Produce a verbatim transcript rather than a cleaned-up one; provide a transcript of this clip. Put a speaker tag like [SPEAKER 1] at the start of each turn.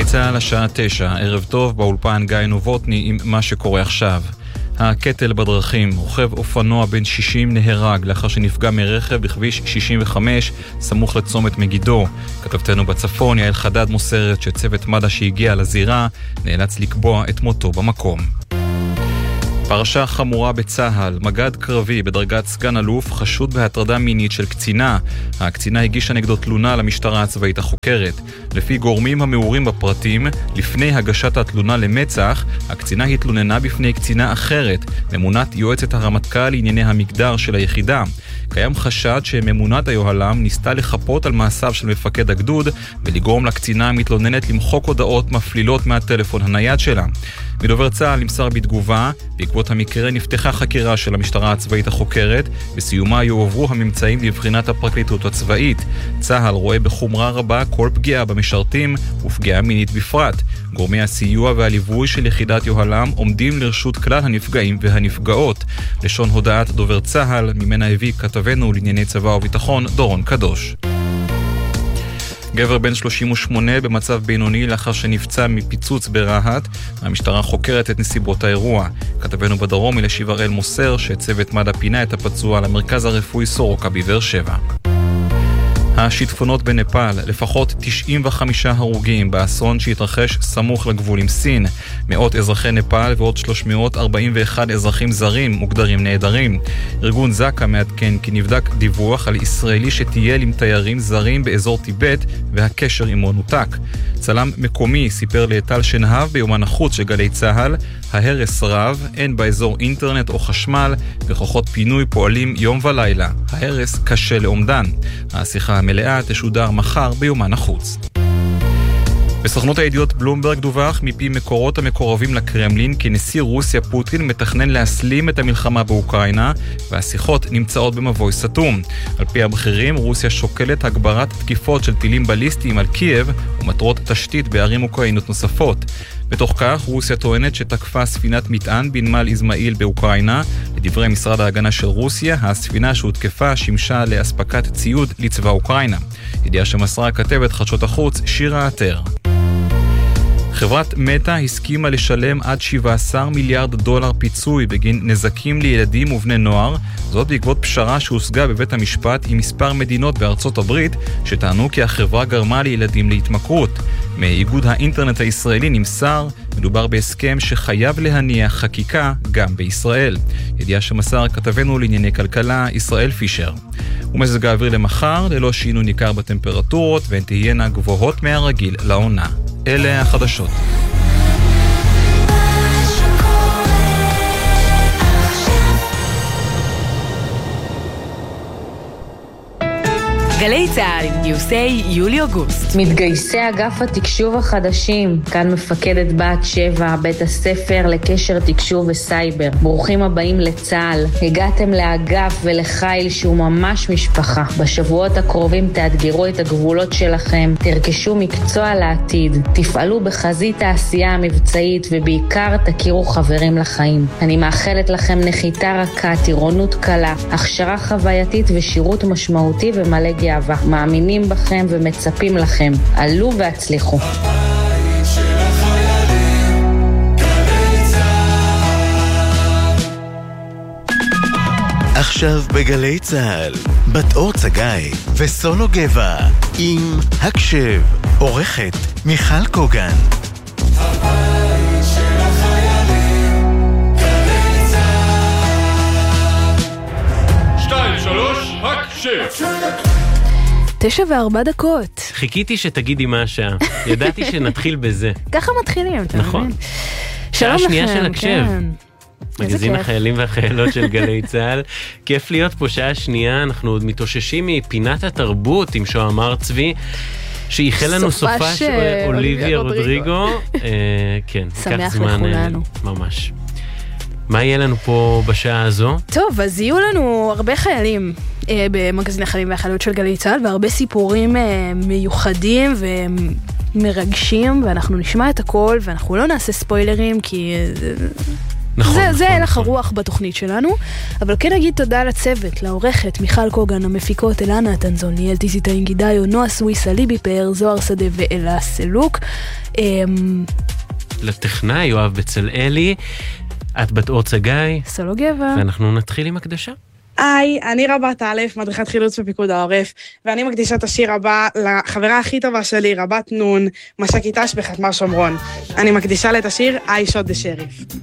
[SPEAKER 1] גלי צהל השעה תשע, ערב טוב, באולפן גיא נובוטני עם מה שקורה עכשיו. הקטל בדרכים, רוכב אופנוע בן שישים נהרג לאחר שנפגע מרכב בכביש שישים וחמש סמוך לצומת מגידו. כתבתנו בצפון יעל חדד מוסרת שצוות מד"א שהגיע לזירה נאלץ לקבוע את מותו במקום. פרשה חמורה בצהל, מג"ד קרבי בדרגת סגן אלוף חשוד בהטרדה מינית של קצינה. הקצינה הגישה נגדו תלונה למשטרה הצבאית החוקרת. לפי גורמים המעורים בפרטים, לפני הגשת התלונה למצ"ח, הקצינה התלוננה בפני קצינה אחרת, ממונת יועצת הרמטכ"ל לענייני המגדר של היחידה. קיים חשד שממונת היוהל"ם ניסתה לחפות על מעשיו של מפקד הגדוד ולגרום לקצינה המתלוננת למחוק הודעות מפלילות מהטלפון הנייד שלה. מדובר צה"ל נמסר בתגובה, בעקבות המקרה נפתחה חקירה של המשטרה הצבאית החוקרת, בסיומה יועברו הממצאים לבחינת הפרקליטות הצבאית. צה"ל רואה בחומרה רבה כל פגיעה במשרתים ופגיעה מינית בפרט. גורמי הסיוע והליווי של יחידת יוהל"ם עומדים לרשות כלל הנפגעים והנפגעות. לשון הודעת דובר צה"ל, ממנה הביא כתבנו לענייני צבא וביטחון דורון קדוש. גבר בן שלושים ושמונה במצב בינוני לאחר שנפצע מפיצוץ ברהט. המשטרה חוקרת את נסיבות האירוע. כתבנו בדרום אלישיב הראל מוסר שצוות מד"א פינה את הפצוע למרכז הרפואי סורוקה בבאר שבע. השיטפונות בנפאל, לפחות תשעים וחמישה הרוגים באסון שהתרחש סמוך לגבול עם סין. מאות אזרחי נפאל ועוד שלוש מאות ארבעים ואחד אזרחים זרים מוגדרים נהדרים. ארגון זקה מעדכן כי נבדק דיווח על ישראלי שטייל עם תיירים זרים באזור טיבט והקשר עמו נותק. צלם מקומי סיפר לטל שנהב ביומן החוץ של גלי צהל, ההרס רב, אין באזור אינטרנט או חשמל, וכוחות פינוי פועלים יום ולילה. ההרס קשה לעומדן. השיחה המלאה תשודר מחר ביומן החוץ. בסוכנות הידיעות בלומברג דווח מפי מקורות המקורבים לקרמלין כי נשיא רוסיה פוטין מתכנן להסלים את המלחמה באוקראינה, והשיחות נמצאות במבוי סתום. על פי הבכירים, רוסיה שוקלת הגברת תקיפות של טילים בליסטיים על קייב ומטרות תשתית בערים אוקראינות נוספות. בתוך כך, רוסיה טוענת שתקפה ספינת מטען בנמל איזמעיל באוקראינה. לדברי משרד ההגנה של רוסיה, הספינה שהותקפה שימשה לאספקת ציוד לצבא אוקראינה. ידיעה שמסרה כתבת חדשות החוץ שירה עטר. חברת מטה הסכימה לשלם עד שבעה עשר מיליארד דולר פיצוי בגין נזקים לילדים ובני נוער, זאת בעקבות פשרה שהושגה בבית המשפט עם מספר מדינות בארצות הברית שטענו כי החברה גרמה לילדים להתמכרות. מאיגוד האינטרנט הישראלי נמסר, מדובר בהסכם שחייב להניח חקיקה גם בישראל. ידיעה שמסר כתבנו לענייני כלכלה ישראל פישר. ומזג האוויר למחר ללא שינוי ניכר בטמפרטורות והן תהיינה גבוהות מהרגיל לעונה. אלה החדשות.
[SPEAKER 2] גלי צהל עם גיוסי יולי-אוגוסט.
[SPEAKER 3] מתגייסי אגף התקשוב החדשים, כאן מפקדת בת שבע, בית הספר לקשר תקשוב וסייבר. ברוכים הבאים לצהל. הגעתם לאגף ולחיל שהוא ממש משפחה. בשבועות הקרובים תאתגרו את הגבולות שלכם, תרכשו מקצוע לעתיד, תפעלו בחזית העשייה המבצעית ובעיקר תכירו חברים לחיים. אני מאחלת לכם נחיתה רכה, טירונות קלה, הכשרה חווייתית ושירות משמעותי ומלא גאה. מאמינים בכם ומצפים לכם. עלו והצליחו.
[SPEAKER 4] עכשיו בגלי צהל, בת אור צגאי וסולו גבע עם הקשב, עורכת מיכל קוגן.
[SPEAKER 5] שתיים, שלוש, הקשב.
[SPEAKER 6] תשע וארבע דקות.
[SPEAKER 7] חיכיתי שתגידי מה השעה. ידעתי שנתחיל בזה.
[SPEAKER 6] ככה מתחילים, אתה מבין?
[SPEAKER 7] נכון. שעה שנייה של הקשב. מגזין החיילים והחיילות של גלי צהל. כיף להיות פה שעה שנייה. אנחנו עוד מתאוששים מפינת התרבות עם שועמר צבי, שאיחל לנו סופה של אוליביה רודריגו. כן,
[SPEAKER 6] שמח לכולנו.
[SPEAKER 7] ממש. מה יהיה לנו פה בשעה הזו?
[SPEAKER 6] טוב, אז יהיו לנו הרבה חיילים אה, במגזין החיילים והחיילות של גלי צהל, והרבה סיפורים אה, מיוחדים ומרגשים, ואנחנו נשמע את הכל, ואנחנו לא נעשה ספוילרים, כי אה,
[SPEAKER 7] נכון,
[SPEAKER 6] זה,
[SPEAKER 7] נכון,
[SPEAKER 6] זה
[SPEAKER 7] נכון.
[SPEAKER 6] הלך הרוח בתוכנית שלנו, אבל כן נגיד תודה לצוות, לעורכת מיכל קוגן, המפיקות אלנה טנזון, ליאל טיזיטאין גידיו, נועה סוויסה, ליבי פאר, זוהר שדה ואלה סלוק.
[SPEAKER 7] לטכנאי יואב בצלאלי, את בת אור צגאי,
[SPEAKER 6] סולו גבע.
[SPEAKER 7] ואנחנו נתחיל עם הקדשה.
[SPEAKER 8] היי, אני רבת א', מדריכת חילוץ בפיקוד העורף, ואני מקדישה את השיר הבא לחברה הכי טובה שלי, רבת נון, מש"קית ת"ש בחטמ"ר שומרון. אני מקדישה לה את השיר I Shot the Sheriff.